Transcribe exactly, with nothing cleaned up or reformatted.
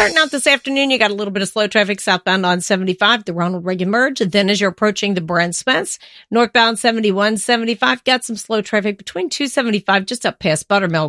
starting out this afternoon, you got a little bit of slow traffic southbound on seventy-five, the Ronald Reagan merge. And then as you're approaching the Brent Spence, northbound seventy-one, seventy-five, got some slow traffic between two seventy-five, just up past Buttermilk.